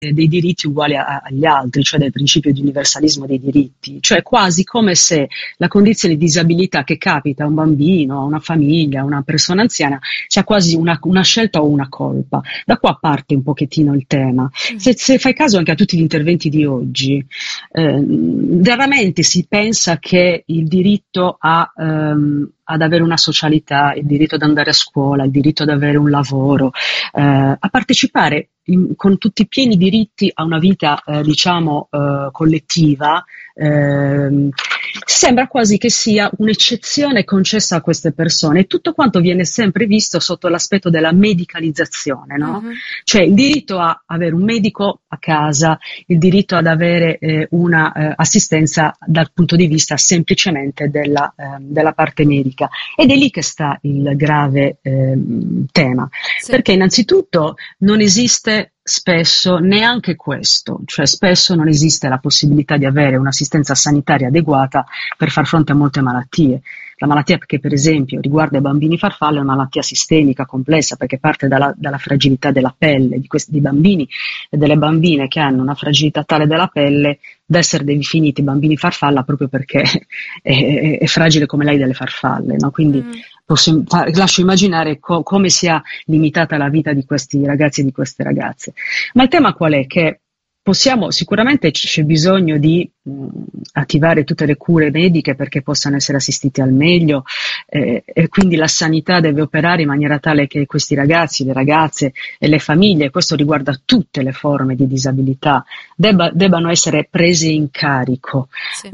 dei diritti uguali agli altri, cioè del principio di universalismo dei diritti, cioè quasi come se la condizione di disabilità che capita a un bambino, a una famiglia, a una persona anziana, sia quasi una scelta o una colpa. Da qua parte un pochettino il tema. Se fai caso anche a tutti gli interventi di oggi, raramente si pensa che il diritto ad avere una socialità, il diritto ad andare a scuola, il diritto ad avere un lavoro, a partecipare con tutti i pieni diritti a una vita, collettiva, sembra quasi che sia un'eccezione concessa a queste persone. Tutto quanto viene sempre visto sotto l'aspetto della medicalizzazione, no? Cioè il diritto a avere un medico a casa, il diritto ad avere una assistenza dal punto di vista semplicemente della parte medica. Ed è lì che sta il grave tema, perché innanzitutto non esiste spesso neanche questo, cioè spesso non esiste la possibilità di avere un'assistenza sanitaria adeguata per far fronte a molte malattie. La malattia che per esempio riguarda i bambini farfalle è una malattia sistemica complessa, perché parte dalla fragilità della pelle di questi bambini e delle bambine che hanno una fragilità tale della pelle da essere definiti bambini farfalla proprio perché è fragile come lei delle farfalle, no? Quindi lascio immaginare come sia limitata la vita di questi ragazzi e di queste ragazze. Ma il tema qual è? Che sicuramente c'è bisogno di attivare tutte le cure mediche perché possano essere assistiti al meglio, e quindi la sanità deve operare in maniera tale che questi ragazzi, le ragazze e le famiglie, questo riguarda tutte le forme di disabilità, debbano essere prese in carico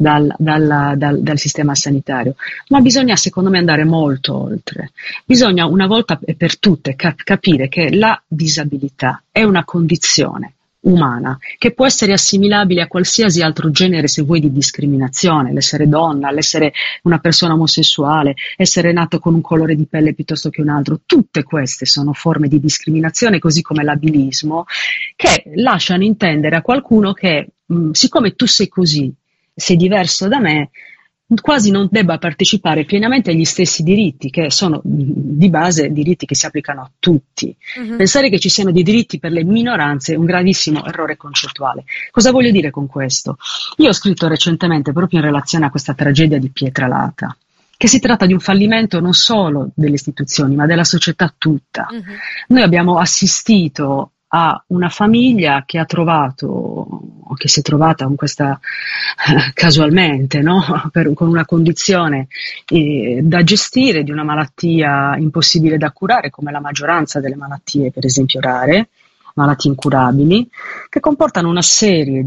dal sistema sanitario. Ma bisogna, secondo me, andare molto oltre. Bisogna una volta e per tutte capire che la disabilità è una condizione umana che può essere assimilabile a qualsiasi altro genere, se vuoi, di discriminazione, l'essere donna, l'essere una persona omosessuale, essere nato con un colore di pelle piuttosto che un altro. Tutte queste sono forme di discriminazione, così come l'abilismo, che lasciano intendere a qualcuno che siccome tu sei così, sei diverso da me, quasi non debba partecipare pienamente agli stessi diritti, che sono di base diritti che si applicano a tutti. Pensare che ci siano dei diritti per le minoranze è un gravissimo errore concettuale. Cosa voglio dire con questo? Io ho scritto recentemente, proprio in relazione a questa tragedia di Pietralata, che si tratta di un fallimento non solo delle istituzioni, ma della società tutta. Noi abbiamo assistito a una famiglia che si è trovata con questa casualmente, no? Con una condizione da gestire, di una malattia impossibile da curare, come la maggioranza delle malattie, per esempio rare, malattie incurabili, che comportano una serie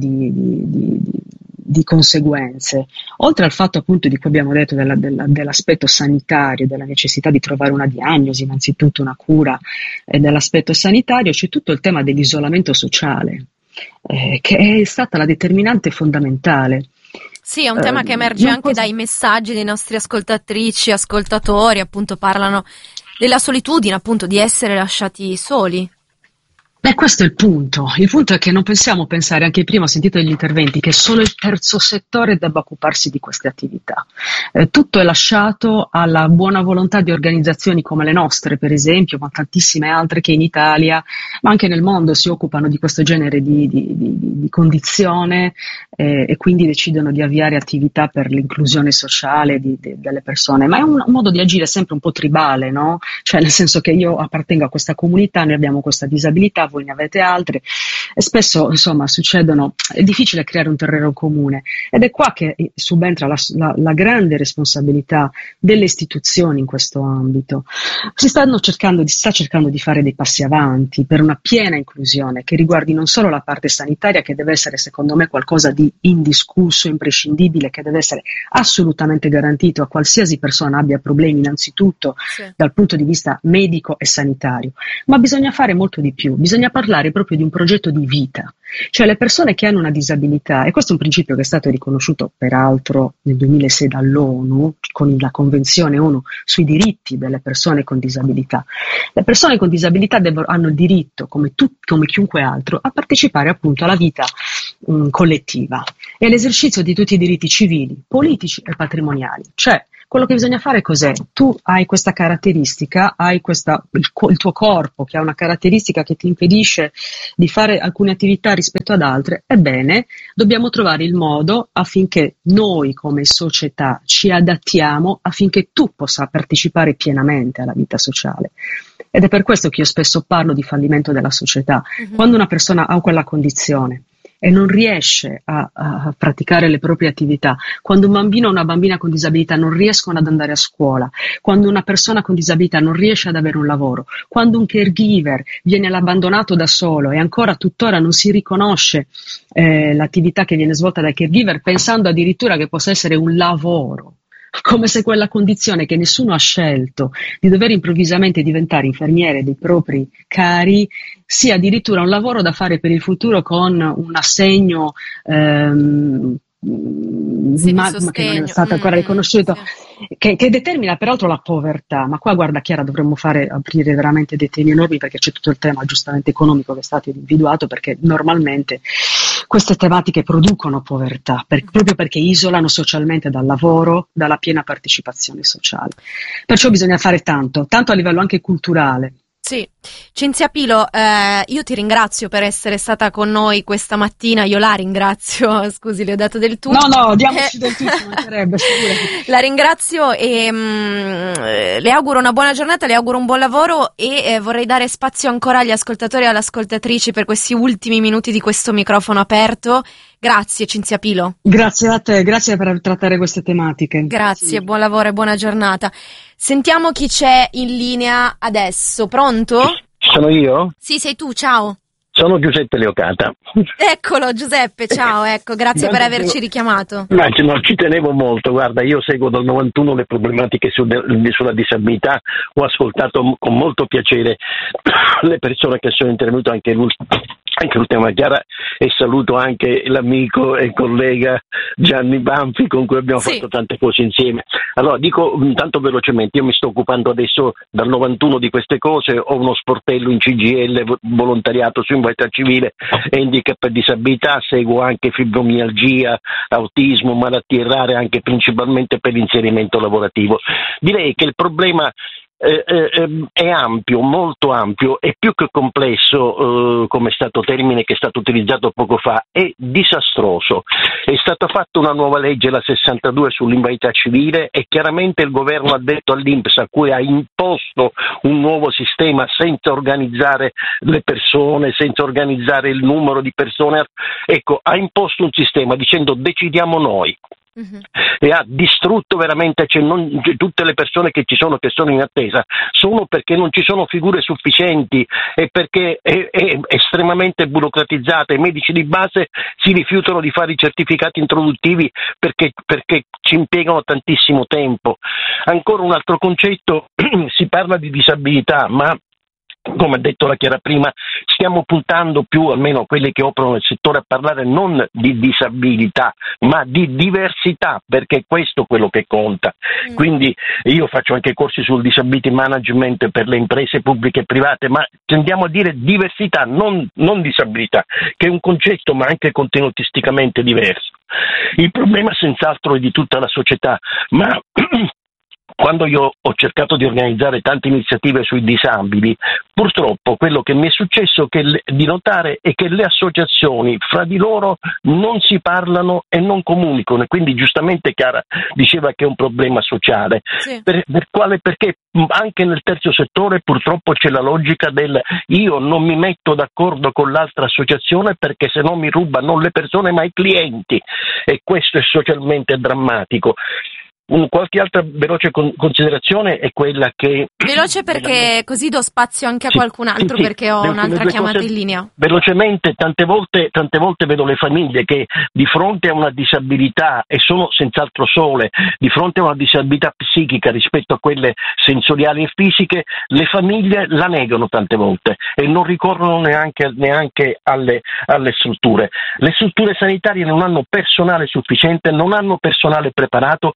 di conseguenze, oltre al fatto appunto di cui abbiamo detto dell'aspetto sanitario, della necessità di trovare una diagnosi, innanzitutto una cura, e dell'aspetto sanitario c'è tutto il tema dell'isolamento sociale, che è stata la determinante fondamentale. Sì, è un tema che emerge anche dai messaggi dei nostri ascoltatrici, ascoltatori, appunto parlano della solitudine, appunto di essere lasciati soli. Questo è il punto. Il punto è che non possiamo pensare, anche prima ho sentito degli interventi, che solo il terzo settore debba occuparsi di queste attività. Tutto è lasciato alla buona volontà di organizzazioni come le nostre, per esempio, ma tantissime altre che in Italia, ma anche nel mondo, si occupano di questo genere di condizione e quindi decidono di avviare attività per l'inclusione sociale delle persone. Ma è un modo di agire sempre un po' tribale, no? Cioè nel senso che io appartengo a questa comunità, noi abbiamo questa disabilità, voi ne avete altre, e spesso insomma succedono, è difficile creare un terreno comune, ed è qua che subentra la grande responsabilità delle istituzioni in questo ambito. Si sta cercando di fare dei passi avanti per una piena inclusione che riguardi non solo la parte sanitaria, che deve essere secondo me qualcosa di indiscusso, imprescindibile, che deve essere assolutamente garantito a qualsiasi persona abbia problemi, innanzitutto dal punto di vista medico e sanitario, ma bisogna fare molto di più. Bisogna parlare proprio di un progetto di vita, cioè le persone che hanno una disabilità, e questo è un principio che è stato riconosciuto peraltro nel 2006 dall'ONU, con la Convenzione ONU sui diritti delle persone con disabilità. Le persone con disabilità hanno il diritto, come chiunque altro, a partecipare appunto alla vita collettiva e all'esercizio di tutti i diritti civili, politici e patrimoniali, cioè Quello che bisogna fare cos'è? Tu hai questa caratteristica, hai il tuo corpo che ha una caratteristica che ti impedisce di fare alcune attività rispetto ad altre, ebbene, dobbiamo trovare il modo affinché noi come società ci adattiamo affinché tu possa partecipare pienamente alla vita sociale. Ed è per questo che io spesso parlo di fallimento della società. Quando una persona ha quella condizione e non riesce a praticare le proprie attività, quando un bambino o una bambina con disabilità non riescono ad andare a scuola, quando una persona con disabilità non riesce ad avere un lavoro, quando un caregiver viene abbandonato da solo e ancora tuttora non si riconosce l'attività che viene svolta dal caregiver, pensando addirittura che possa essere un lavoro, come se quella condizione che nessuno ha scelto di dover improvvisamente diventare infermiere dei propri cari sia addirittura un lavoro da fare per il futuro con un assegno sì, ma che non è stato ancora riconosciuto, sì. che determina peraltro la povertà. Ma qua, guarda Chiara, dovremmo aprire veramente dei temi enormi, perché c'è tutto il tema giustamente economico che è stato individuato, perché normalmente queste tematiche producono povertà, proprio perché isolano socialmente dal lavoro, dalla piena partecipazione sociale. Perciò bisogna fare tanto a livello anche culturale. Sì, Cinzia Pilo, io ti ringrazio per essere stata con noi questa mattina, io la ringrazio, scusi, le ho dato del tu. No, diamoci del tu, ci mancherebbe, figurati. La ringrazio e le auguro una buona giornata, le auguro un buon lavoro e vorrei dare spazio ancora agli ascoltatori e alle ascoltatrici per questi ultimi minuti di questo microfono aperto. Grazie Cinzia Pilo. Grazie a te, grazie per trattare queste tematiche. Grazie, buon lavoro e buona giornata. Sentiamo chi c'è in linea adesso, pronto? Sono io? Sì, sei tu, ciao. Sono Giuseppe Leocata. Eccolo Giuseppe, ciao, ecco, grazie per averci richiamato. No, ci tenevo molto, guarda, io seguo dal 91 le problematiche sulla disabilità, ho ascoltato con molto piacere le persone che sono intervenute, anche l'ultima Chiara, e saluto anche l'amico e collega Gianni Banfi con cui abbiamo fatto tante cose insieme. Allora dico tanto velocemente, io mi sto occupando adesso dal 91 di queste cose, ho uno sportello in CGIL, volontariato su invalidità civile, handicap e disabilità, seguo anche fibromialgia, autismo, malattie rare, anche principalmente per l'inserimento lavorativo. Direi che il problema è ampio, molto ampio, e più che complesso, come è stato termine che è stato utilizzato poco fa, è disastroso. È stata fatta una nuova legge, la 62, sull'invalidità civile, e chiaramente il governo ha detto all'INPS, a cui ha imposto un nuovo sistema senza organizzare le persone, senza organizzare il numero di persone, ecco, ha imposto un sistema dicendo decidiamo noi. E ha distrutto veramente, tutte le persone che sono in attesa sono perché non ci sono figure sufficienti e perché è estremamente burocratizzata. I medici di base si rifiutano di fare i certificati introduttivi perché ci impiegano tantissimo tempo. Ancora un altro concetto, si parla di disabilità, ma come ha detto la Chiara prima, stiamo puntando più, almeno quelli che operano nel settore, a parlare non di disabilità ma di diversità, perché questo è quello che conta. Quindi io faccio anche corsi sul disability management per le imprese pubbliche e private, ma tendiamo a dire diversità, non disabilità, che è un concetto ma anche contenutisticamente diverso. Il problema senz'altro è di tutta la società, ma quando io ho cercato di organizzare tante iniziative sui disabili, purtroppo quello che mi è successo di notare è che le associazioni fra di loro non si parlano e non comunicano, e quindi giustamente Chiara diceva che è un problema sociale. Sì. Perché anche nel terzo settore purtroppo c'è la logica del io non mi metto d'accordo con l'altra associazione perché se no mi ruba non le persone ma i clienti, e questo è socialmente drammatico. Qualche altra veloce considerazione è quella che... Veloce perché così do spazio anche a qualcun altro, perché ho un'altra chiamata in linea. Velocemente, tante volte vedo le famiglie che di fronte a una disabilità, e sono senz'altro sole, di fronte a una disabilità psichica rispetto a quelle sensoriali e fisiche, le famiglie la negano tante volte e non ricorrono neanche alle strutture. Le strutture sanitarie non hanno personale sufficiente, non hanno personale preparato e non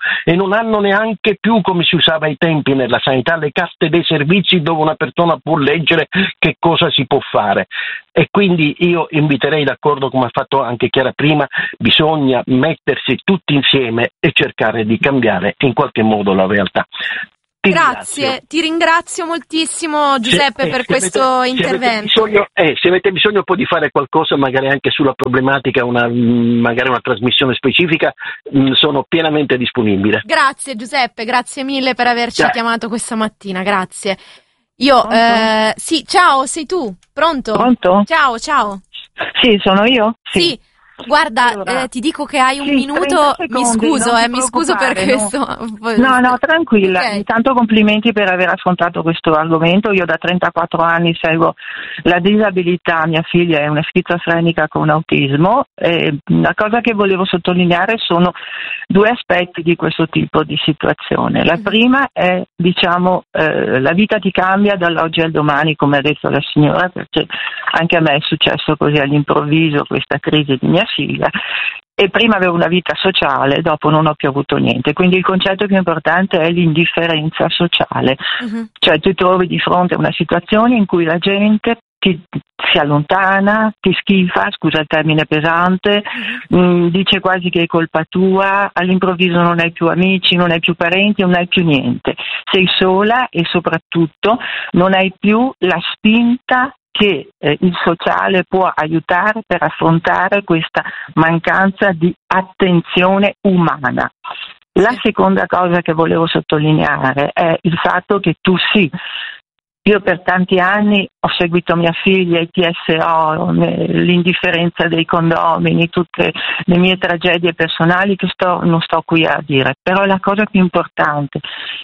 non hanno neanche più, come si usava ai tempi nella sanità, le carte dei servizi dove una persona può leggere che cosa si può fare. E quindi io inviterei, d'accordo come ha fatto anche Chiara prima, bisogna mettersi tutti insieme e cercare di cambiare in qualche modo la realtà. Grazie, ti ringrazio moltissimo Giuseppe per questo intervento. Se avete bisogno poi di fare qualcosa, magari anche sulla problematica, magari una trasmissione specifica, sono pienamente disponibile. Grazie Giuseppe, grazie mille per averci chiamato questa mattina, grazie. Sì, ciao, sei tu? Pronto? Ciao. Sì, sono io? Sì. Guarda, allora, ti dico che hai un minuto, mi scuso per questo. No, tranquilla. Okay. Intanto complimenti per aver affrontato questo argomento. Io da 34 anni seguo la disabilità, mia figlia è una schizofrenica con autismo. La cosa che volevo sottolineare sono due aspetti di questo tipo di situazione. La prima è, la vita ti cambia dall'oggi al domani, come ha detto la signora, perché anche a me è successo così all'improvviso questa crisi di mia figlia, e prima avevo una vita sociale, dopo non ho più avuto niente, quindi il concetto più importante è l'indifferenza sociale, cioè ti trovi di fronte a una situazione in cui la gente si allontana, ti schifa, scusa il termine pesante, dice quasi che è colpa tua, all'improvviso non hai più amici, non hai più parenti, non hai più niente, sei sola e soprattutto non hai più la spinta che il sociale può aiutare per affrontare questa mancanza di attenzione umana. La seconda cosa che volevo sottolineare è il fatto che io per tanti anni ho seguito mia figlia, i TSO, l'indifferenza dei condomini, tutte le mie tragedie personali che non sto qui a dire, però la cosa più importante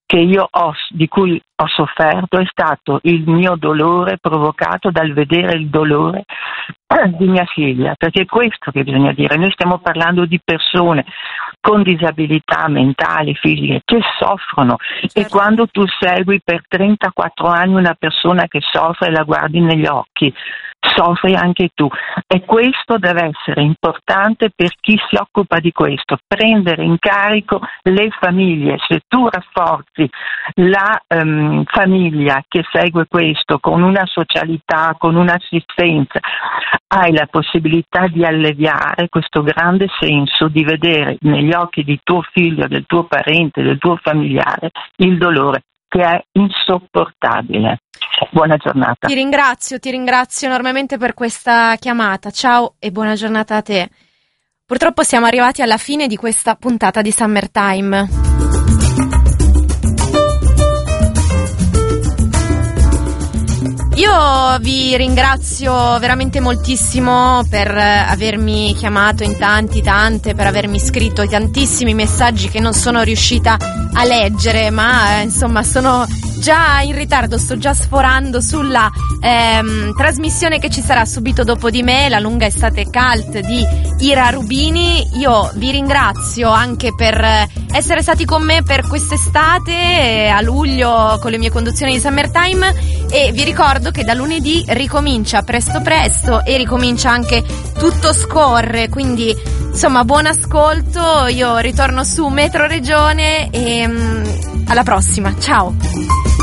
di cui ho sofferto è stato il mio dolore provocato dal vedere il dolore di mia figlia, perché è questo che bisogna dire. Noi stiamo parlando di persone con disabilità mentali, fisiche, che soffrono, e quando tu segui per 34 anni una persona che soffre e la guardi negli occhi, soffri anche tu, e questo deve essere importante per chi si occupa di questo, prendere in carico le famiglie. Se tu rafforzi la famiglia che segue questo con una socialità, con un'assistenza, hai la possibilità di alleviare questo grande senso di vedere negli occhi di tuo figlio, del tuo parente, del tuo familiare il dolore, che è insopportabile. Buona giornata. Ti ringrazio enormemente per questa chiamata. Ciao e buona giornata a te. Purtroppo siamo arrivati alla fine di questa puntata di Summertime. Io vi ringrazio veramente moltissimo per avermi chiamato in tante, per avermi scritto i tantissimi messaggi che non sono riuscita a leggere, ma insomma sono già in ritardo, sto già sforando sulla trasmissione che ci sarà subito dopo di me, la lunga estate cult di Ira Rubini. Io vi ringrazio anche per essere stati con me per quest'estate, a luglio con le mie conduzioni di Summertime, e vi ricordo che da lunedì ricomincia presto e ricomincia anche Tutto Scorre, quindi insomma buon ascolto. Io ritorno su Metro Regione e alla prossima, ciao.